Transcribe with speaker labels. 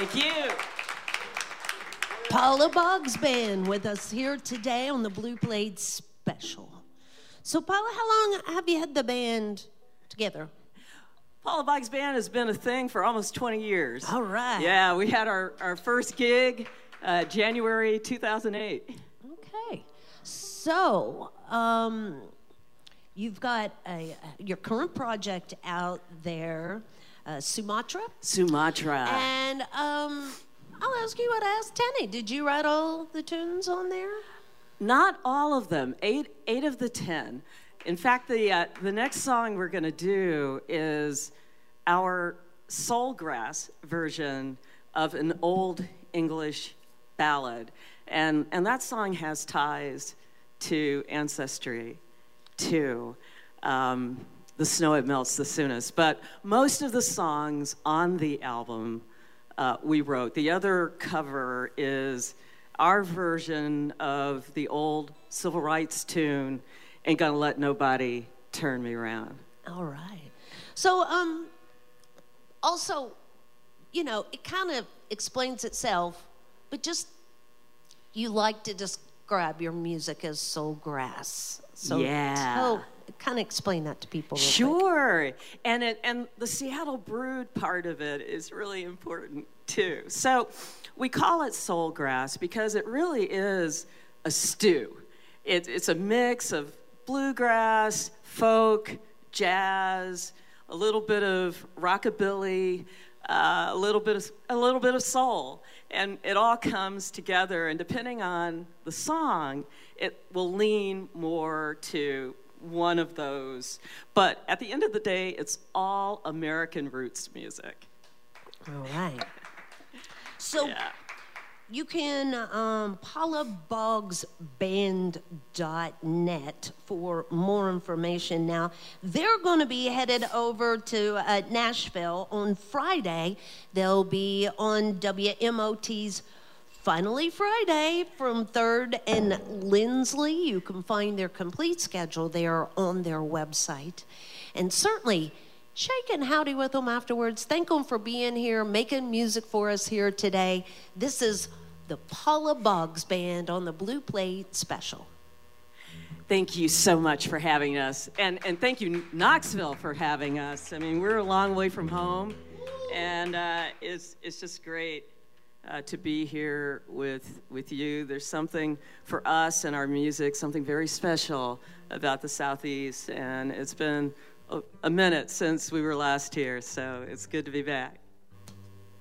Speaker 1: Thank you.
Speaker 2: Paula Boggs Band with us here today on the Blue Plate Special. So, Paula, how long have you had the band together?
Speaker 1: Paula Boggs Band has been a thing for almost 20 years.
Speaker 2: All right.
Speaker 1: Yeah, we had our first gig January 2008.
Speaker 2: Okay. So, you've got your current project out there, Sumatra.
Speaker 1: Sumatra.
Speaker 2: And I'll ask you what I asked Tenny. Did you write all the tunes on there?
Speaker 1: Not all of them. Eight of the 10. In fact, the next song we're going to do is our soulgrass version of an old English ballad. And that song has ties to ancestry, to The Snow It Melts the Soonest. But most of the songs on the album we wrote. The other cover is our version of the old civil rights tune, Ain't Gonna Let Nobody Turn Me Around.
Speaker 2: All right. So, also, you know, it kind of explains itself, but just you like to describe your music as soulgrass. So,
Speaker 1: yeah.
Speaker 2: Kind of explain that to people real
Speaker 1: Sure. Quick. And the Seattle Brood part of it is really important too. So we call it soulgrass because it really is a stew. It's a mix of bluegrass, folk, jazz, a little bit of rockabilly, a little bit of soul, and it all comes together. And depending on the song, it will lean more to one of those. But at the end of the day, it's all American roots music.
Speaker 2: All right. So you can paulaboggsband.net for more information. Now, they're going to be headed over to Nashville on Friday. They'll be on WMOT's Finally Friday from 3rd and Lindsley. You can find their complete schedule there on their website. And certainly, shake and howdy with them afterwards. Thank them for being here, making music for us here today. This is the Paula Boggs Band on the Blue Plate Special.
Speaker 1: Thank you so much for having us. And thank you, Knoxville, for having us. I mean, we're a long way from home, and it's just great to be here with you. There's something for us and our music, something very special about the Southeast, and it's been a minute since we were last here, so it's good to be back.